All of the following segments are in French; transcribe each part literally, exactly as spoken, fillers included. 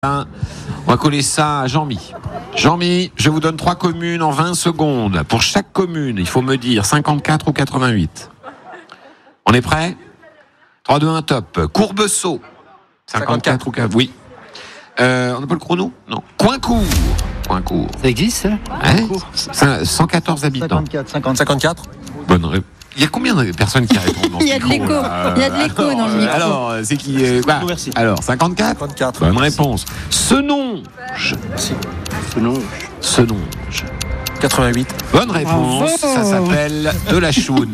On va coller ça à Jean-Mi. Jean-Mi, je vous donne trois communes en vingt secondes. Pour chaque commune, il faut me dire cinquante-quatre ou quatre-vingt-huit. On est prêt ? trois, deux, un, top. Courbeceau. cinquante-quatre ou quatre. Oui. Euh, on n'a pas le chrono ? Non. Coincourt. Coincourt. Ça existe, ça ? Ouais. cent quatorze habitants. cinquante-quatre. cinquante-quatre. Bonne réponse. Il y a combien de personnes qui répondent dans ce Il y a de micro, l'écho. là Il y a de l'écho alors, dans le micro. Alors, c'est qui euh, bah, Alors, cinquante-quatre cinquante-quatre. Bonne réponse. Senonge. Senonge. Senonge. quatre-vingt-huit. Bonne réponse. Ça s'appelle de la choune.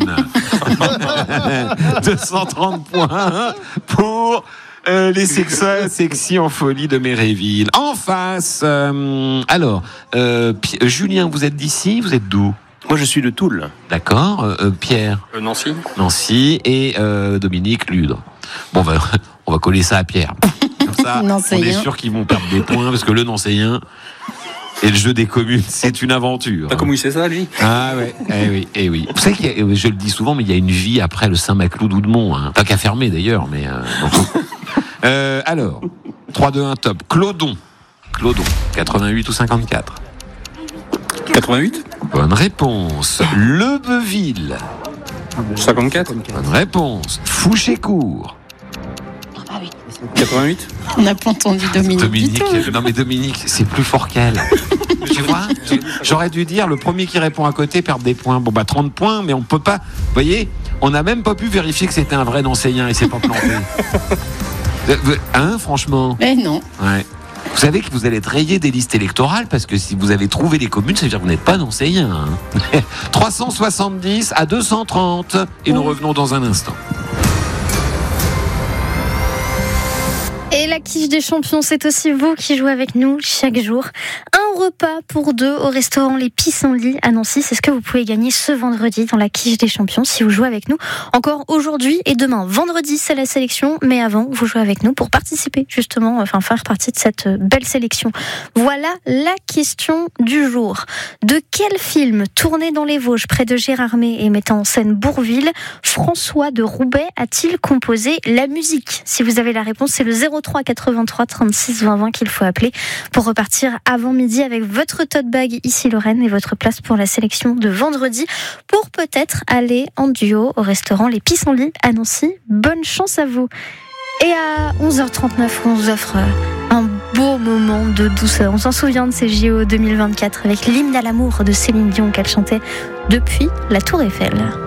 deux cent trente points pour euh, les sexes sexy en folie de Méréville. En face, euh, alors, euh, Pi- Julien, vous êtes d'ici, vous êtes d'où ? Moi, je suis de Toul. D'accord. Euh, euh, Pierre, Euh, Nancy. Nancy et euh, Dominique, Ludre. Bon, ben, on va coller ça à Pierre. Comme ça, on Nancéien. est sûr qu'ils vont perdre des points parce que le Nancéien et le jeu des communes, c'est une aventure. T'as comment il sait ça, lui ? Ah ouais, eh oui, eh oui. Vous savez qu'il y a, je le dis souvent, mais il y a une vie après le Saint-Maclou d'Oudemont. Hein. Pas qu'à fermer d'ailleurs, mais. Euh, donc, euh, alors, trois, deux, un, top. Clodon. Clodon, quatre-vingt-huit ou cinquante-quatre. quatre-vingt-huit. Bonne réponse. Lebeuville. cinquante-quatre. Bonne réponse. Fouchécourt. quatre-vingt-huit. On n'a pas entendu Dominique. Dominique, du tout. non mais Dominique, c'est plus fort qu'elle. Tu vois, j'aurais dû dire le premier qui répond à côté perd des points. Bon bah trente points, mais on peut pas. Vous voyez, on n'a même pas pu vérifier que c'était un vrai Nancéien, il s'est pas planté. Hein, franchement. Mais non. Ouais. Vous savez que vous allez être rayé des listes électorales parce que si vous avez trouvé les communes, ça veut dire que vous n'êtes pas Nancéien. Hein. trois cent soixante-dix à deux cent trente et nous revenons dans un instant. Et la quiche des champions, c'est aussi vous qui jouez avec nous chaque jour. Un repas pour deux au restaurant Les Pissenlits à Nancy. C'est ce que vous pouvez gagner ce vendredi dans la quiche des champions si vous jouez avec nous. Encore aujourd'hui et demain. Vendredi, c'est la sélection, mais avant, vous jouez avec nous pour participer justement, enfin faire partie de cette belle sélection. Voilà la question du jour. De quel film tourné dans les Vosges près de Gérardmer et mettant en scène Bourvil, François de Roubaix a-t-il composé la musique ? Si vous avez la réponse, c'est le zéro trois quatre-vingt-trois trente-six vingt vingt qu'il faut appeler pour repartir avant midi avec votre tote bag ici Lorraine et votre place pour la sélection de vendredi pour peut-être aller en duo au restaurant Les Pissenlits à Nancy. Bonne chance à vous. Et à onze heures trente-neuf, on vous offre un beau moment de douceur. On s'en souvient de ces J O deux mille vingt-quatre avec l'hymne à l'amour de Céline Dion qu'elle chantait depuis la Tour Eiffel.